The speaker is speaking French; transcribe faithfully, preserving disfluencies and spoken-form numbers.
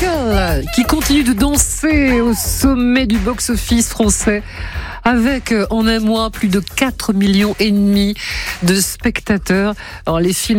Michael qui continue de danser au sommet du box-office français avec en un mois plus de quatre millions et demi de spectateurs. Alors les films